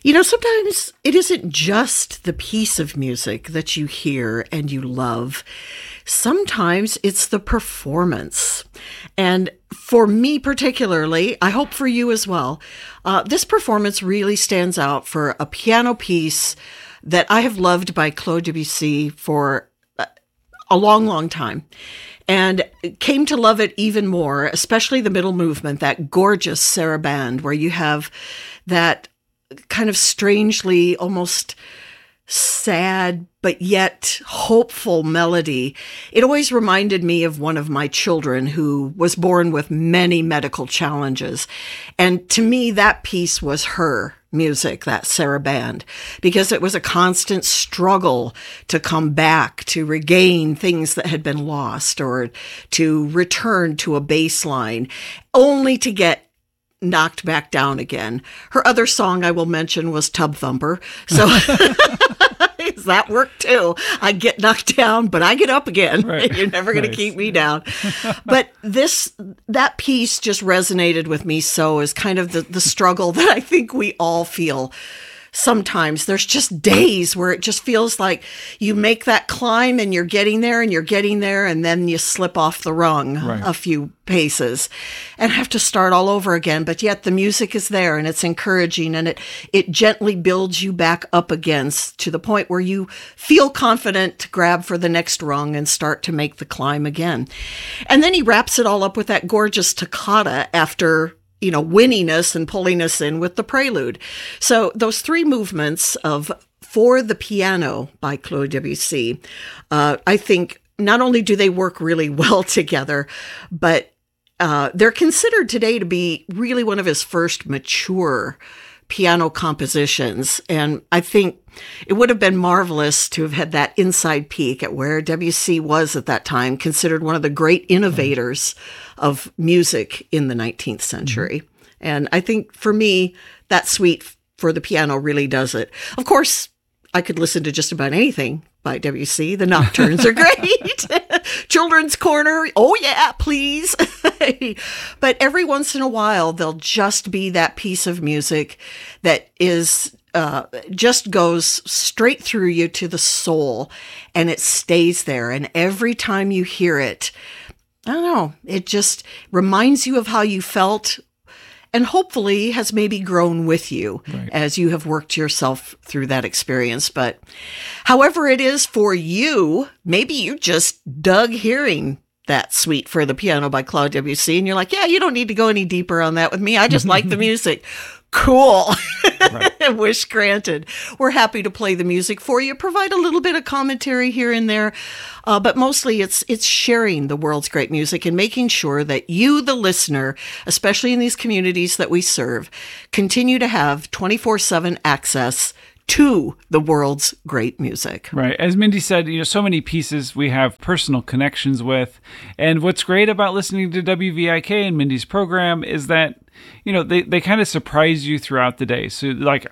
Sometimes it isn't just the piece of music that you hear and you love. Sometimes it's the performance. And for me particularly, I hope for you as well, this performance really stands out for a piano piece that I have loved by Claude Debussy for a long, long time. And came to love it even more, especially the middle movement, that gorgeous sarabande, where you have that kind of strangely almost sad but yet hopeful melody. It always reminded me of one of my children who was born with many medical challenges. And to me, that piece was her music, that sarabande, because it was a constant struggle to come back, to regain things that had been lost, or to return to a baseline, only to get knocked back down again. Her other song I will mention was Tub Thumper. So that worked too. I get knocked down, but I get up again. Right. You're never going to keep me down. But that piece just resonated with me so as kind of the struggle that I think we all feel. Sometimes there's just days where it just feels like you make that climb and you're getting there and then you slip off the rung a few paces and have to start all over again. But yet the music is there and it's encouraging and it gently builds you back up again to the point where you feel confident to grab for the next rung and start to make the climb again. And then he wraps it all up with that gorgeous toccata after winning us and pulling us in with the prelude. So those three movements of For the Piano by Claude Debussy, I think not only do they work really well together, but they're considered today to be really one of his first mature piano compositions. And I think it would have been marvelous to have had that inside peek at where Debussy was at that time, considered one of the great innovators of music in the 19th century. And I think for me, that suite for the piano really does it. Of course, I could listen to just about anything by Debussy. The nocturnes are great. Children's Corner. Oh, yeah, please. But every once in a while, there'll just be that piece of music that is just goes straight through you to the soul, and it stays there. And every time you hear it, I don't know, it just reminds you of how you felt and hopefully has maybe grown with you as you have worked yourself through that experience. But however it is for you, maybe you just dug hearing that suite for the piano by Claude Debussy, and you're like, yeah, you don't need to go any deeper on that with me. I just like the music. Cool. Wish granted. We're happy to play the music for you, provide a little bit of commentary here and there, but mostly it's sharing the world's great music and making sure that you, the listener, especially in these communities that we serve, continue to have 24/7 access to the world's great music. Right. As Mindy said, so many pieces we have personal connections with. And what's great about listening to WVIK and Mindy's program is that, they kind of surprise you throughout the day. So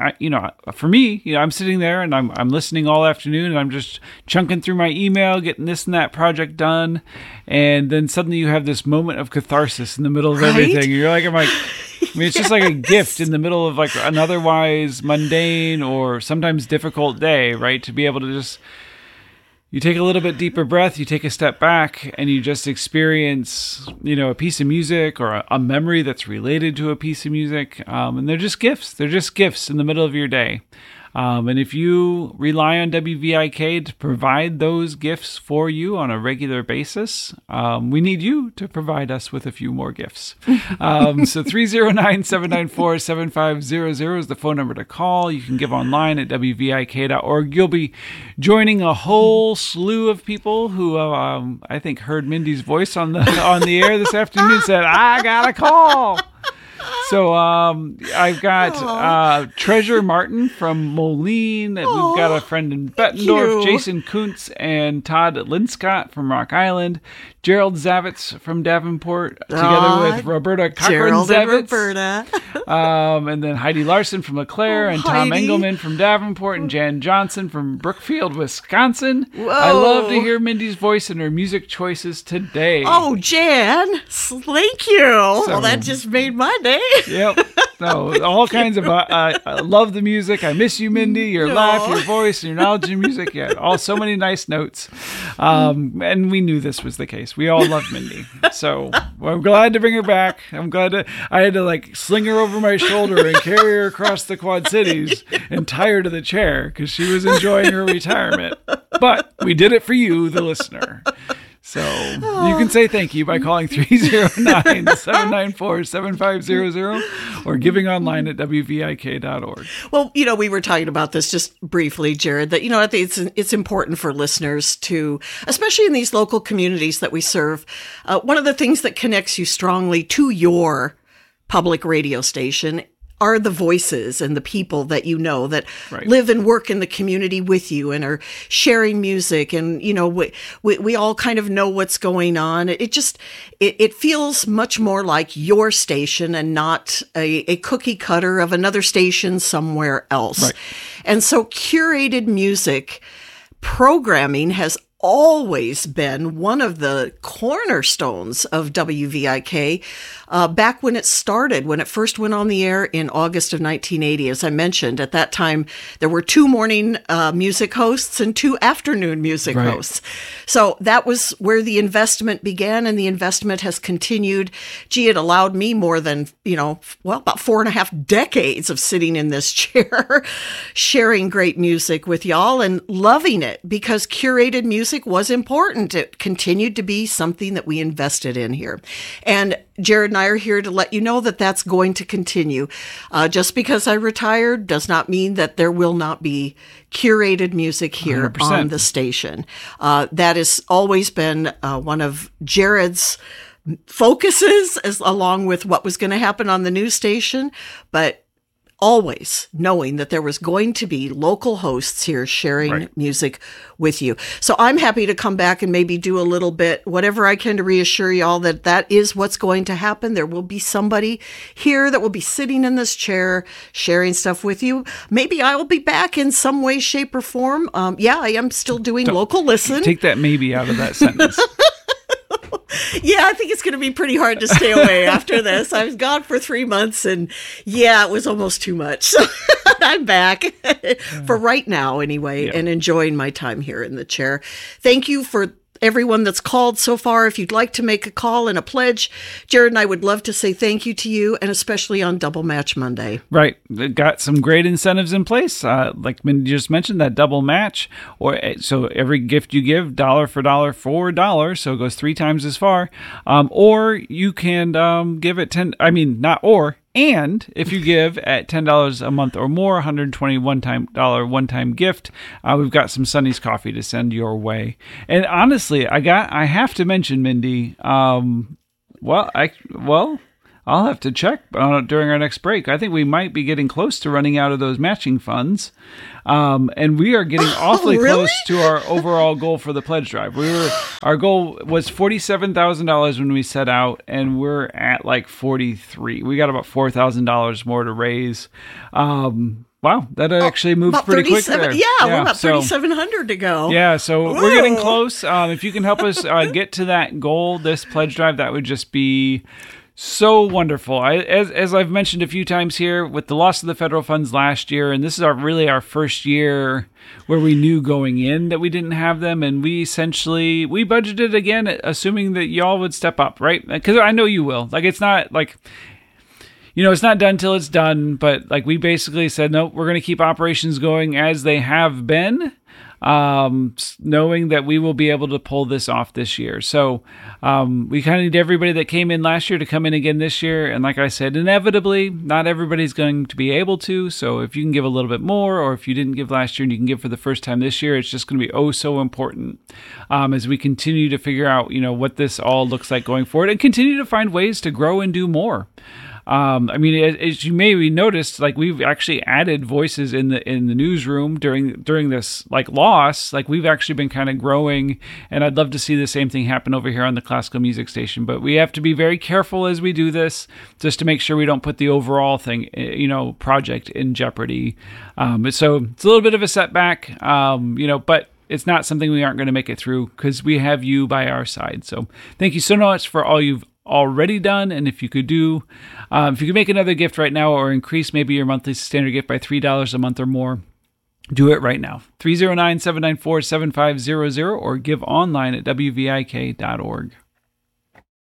for me, I'm sitting there and I'm listening all afternoon and I'm just chunking through my email, getting this and that project done. And then suddenly you have this moment of catharsis in the middle of everything. I'm like, it's just like a gift in the middle of like an otherwise mundane or sometimes difficult day, right? To be able to just, you take a little bit deeper breath, you take a step back, and you just experience, a piece of music or a memory that's related to a piece of music. And they're just gifts. They're just gifts in the middle of your day. And if you rely on WVIK to provide those gifts for you on a regular basis, we need you to provide us with a few more gifts. So 309-794-7500 is the phone number to call. You can give online at WVIK.org. You'll be joining a whole slew of people who I think heard Mindy's voice on the air this afternoon and said, I got a call. So I've got Treasure Martin from Moline. We've got a friend in Bettendorf, Jason Kuntz, and Todd Linscott from Rock Island. Gerald Zavitz from Davenport, together with Roberta Cochran-Zavitz. And then Heidi Larson from LeClaire, and Tom Engelman from Davenport, and Jan Johnson from Brookfield, Wisconsin. Whoa. I love to hear Mindy's voice and her music choices today. Oh, Jan, thank you. Well, that just made my day. Yep. No, all kinds of, I love the music. I miss you, Mindy, your laugh, your voice, and your knowledge of music. Yeah, so many nice notes. And we knew this was the case. We all love Mindy. So I'm glad to bring her back. I had to like sling her over my shoulder and carry her across the Quad Cities and tie her to the chair because she was enjoying her retirement. But we did it for you, the listener. So you can say thank you by calling 309-794-7500 or giving online at wvik.org. Well, we were talking about this just briefly, Jared, that, I think it's important for listeners to, especially in these local communities that we serve, one of the things that connects you strongly to your public radio station are the voices and the people that that live and work in the community with you and are sharing music. And, we all kind of know what's going on. It feels much more like your station and not a cookie cutter of another station somewhere else. Right. And so curated music programming has always been one of the cornerstones of WVIK back when it started, when it first went on the air in August of 1980. As I mentioned, at that time, there were 2 morning music hosts and 2 afternoon music hosts. So that was where the investment began, and the investment has continued. Gee, it allowed me more than, about 4.5 decades of sitting in this chair, sharing great music with y'all and loving it, because curated music was important. It continued to be something that we invested in here. And Jared and I are here to let you know that that's going to continue. Just because I retired does not mean that there will not be curated music here 100%. On the station. That has always been one of Jared's focuses, along with what was going to happen on the news station. But always knowing that there was going to be local hosts here sharing music with you. So I'm happy to come back and maybe do a little bit, whatever I can, to reassure y'all that that is what's going to happen. There will be somebody here that will be sitting in this chair sharing stuff with you. Maybe I will be back in some way, shape, or form. I am still doing local listen. Take that maybe out of that sentence. Yeah, I think it's going to be pretty hard to stay away after this. I was gone for 3 months, and it was almost too much. So I'm back for right now anyway, and enjoying my time here in the chair. Thank you for everyone that's called so far. If you'd like to make a call and a pledge, Jared and I would love to say thank you to you, and especially on Double Match Monday. Right. Got some great incentives in place. Like Mindy just mentioned, that double match. So every gift you give, $1 for $1, so it goes 3 times as far. Or you can give it 10, and if you give at $10 a month or more, $120 one-time gift, we've got some Sonny's coffee to send your way. And honestly, I have to mention, Mindy. I'll have to check during our next break. I think we might be getting close to running out of those matching funds. And we are getting awfully close to our overall goal for the pledge drive. Our goal was $47,000 when we set out, and we're at like 43. We got about $4,000 more to raise. Wow, that actually moved pretty quick there. Yeah, we're about 3,700 to go. Yeah, so we're getting close. If you can help us get to that goal, this pledge drive, that would just be so wonderful. As I've mentioned a few times here, with the loss of the federal funds last year, and this is really our first year where we knew going in that we didn't have them, and we budgeted again, assuming that y'all would step up, right? Because I know you will. Like, it's not like, it's not done till it's done, but like we basically said, no, we're going to keep operations going as they have been, knowing that we will be able to pull this off this year. So we kind of need everybody that came in last year to come in again this year. And like I said, inevitably, not everybody's going to be able to. So if you can give a little bit more, or if you didn't give last year and you can give for the first time this year, it's just going to be so important as we continue to figure out, what this all looks like going forward, and continue to find ways to grow and do more. As you maybe noticed, like we've actually added voices in the newsroom during this loss. Like we've actually been kind of growing, and I'd love to see the same thing happen over here on the classical music station. But we have to be very careful as we do this, just to make sure we don't put the overall thing, project in jeopardy. So it's a little bit of a setback, but it's not something we aren't going to make it through, because we have you by our side. So thank you so much for all already done. And if you could make another gift right now or increase maybe your monthly standard gift by $3 a month or more, do it right now. 309-794-7500 or give online at wvik.org.